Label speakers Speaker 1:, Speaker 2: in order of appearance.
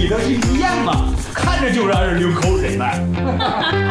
Speaker 1: 的是一样嘛，看着就让人流口水了。